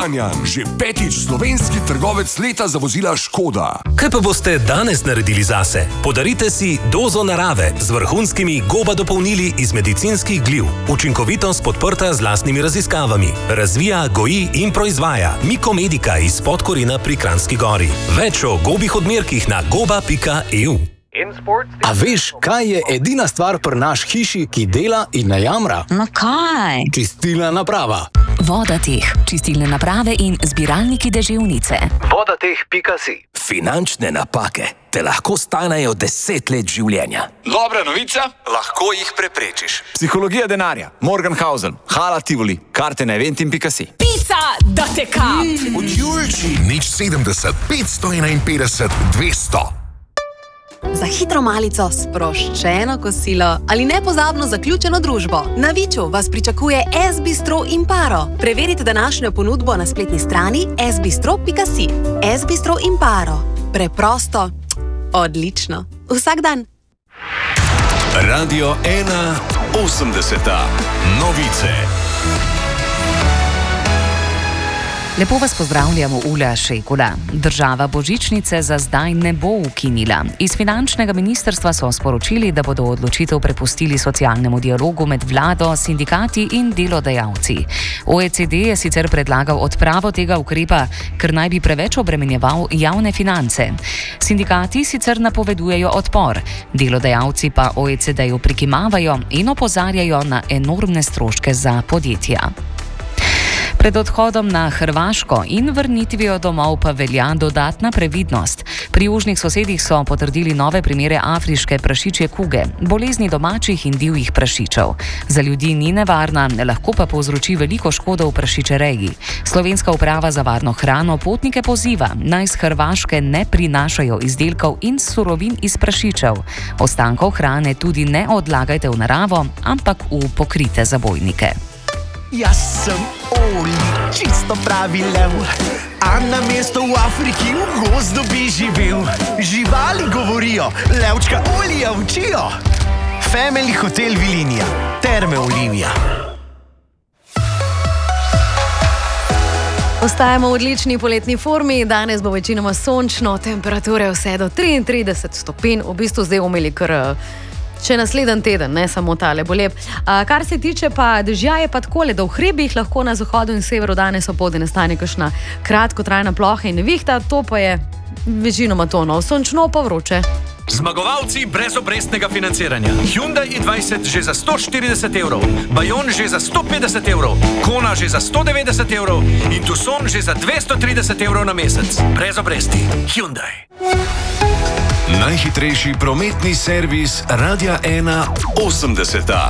Kranjan. Že 5. slovenski trgovec leta za vozila Škoda. Kaj pa boste danes naredili zase? Podarite si dozo narave z vrhunskimi Goba dopolnili iz medicinskih gliv. Učinkovitost podprta z lastnimi raziskavami. Razvija, goji in proizvaja Mikomedika iz Podkorina pri Kranjski Gori. Več o Gobih odmerkih na goba.eu. A veš, kaj je edina stvar pri naš hiši, ki dela in ne jamra? No kaj? Čistilna naprava. Vodateh, čistilne naprave in zbiralniki deževnice. Vodateh.si. Finančne napake te lahko stanejo 10 let življenja. Dobra novica, lahko jih preprečiš. Psihologija denarja, Morgenhausen, Hala Tivoli, karte na eventim.si. Pica, da te kap! Od Julči. Nič 70, 551, 200. Za hitro malico, sproščeno kosilo ali nepozabno zaključeno družbo. Na Viču vas pričakuje S-bistro Imparo. Preverite današnjo ponudbo na spletni strani sbistro.si. S-bistro Imparo. Preprosto, odlično. Vsak dan. Radio 1 80. Novice. Lepo vas pozdravljamo, Ula Šekula. Država božičnice za zdaj ne bo ukinila. Iz finančnega ministrstva so sporočili, da bodo odločitev prepustili socialnemu dialogu med vlado, sindikati in delodajalci. OECD je sicer predlagal odpravo tega ukrepa, ker naj bi preveč obremenjeval javne finance. Sindikati sicer napovedujejo odpor, delodajalci pa OECD-ju prikimavajo in opozarjajo na enormne stroške za podjetja. Pred odhodom na Hrvaško in vrnitvijo domov pa velja dodatna previdnost. Pri južnih sosedih so potrdili nove primere afriške prašičje kuge, bolezni domačih in divjih prašičev. Za ljudi ni nevarna, lahko pa povzroči veliko škodo v prašičereji. Slovenska uprava za varno hrano potnike poziva, naj z Hrvaške ne prinašajo izdelkov in surovin iz prašičev. Ostankov hrane tudi ne odlagajte v naravo, ampak v pokrite zabojnike. Jaz sem Oli, čisto pravi lev, a na mesto v Afriki v gozdu bi živel. Živali govorijo, levčka Olija učijo. Family Hotel Vilinija, Terme Olimija. Ostajamo v odlični poletni formi, danes bo večinoma sončno, temperature vse do 33 stopinj, v bistvu zdaj umeli kar še naslednji teden, ne samo tale bo lep. Kar se tiče pa dežja, je pa takole, da v hribih lahko na zahodu in severu danes opoldne nastane kakšna kratkotrajna ploha in nevihta, to pa je večinoma tono, sončno pa vroče. Zmagovalci brezobrestnega financiranja. Hyundai i20 že za 140 evrov, Bayon že za 150 evrov, Kona že za 190 evrov in Tucson že za 230 evrov na mesec. Brez obresti. Hyundai. Najhitrejši prometni servis Radia 1 80.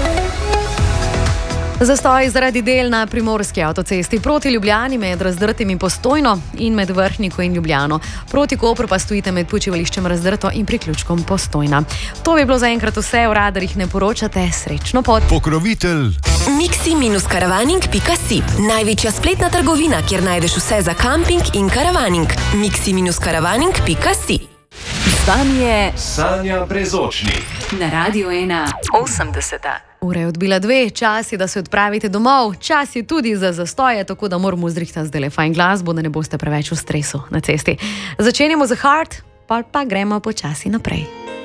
Zastoj zaradi del na primorski avtocesti proti Ljubljani med Razdrtim in Postojno in med Vrhniko in Ljubljano. Proti Kopru pa stojite med Počivališčem Razdrto in priključkom Postojna. To bi bilo zaenkrat vse, v radarjih ne poročate. Srečno pot. Pokrovitelj Mixi-karavaning.si. Največja spletna trgovina, kjer najdeš vse za kamping in karavaning. Mixi-karavaning.si. Z vami je Sanja Brezočnik na Radio 1 80. Ura je odbila 2, čas je, da se odpravite domov, čas je tudi za zastoje, tako da moramo zrihtati zdaj fajn glasbo, da ne boste preveč v stresu na cesti. Začenjamo z Heart, pa gremo počasi naprej.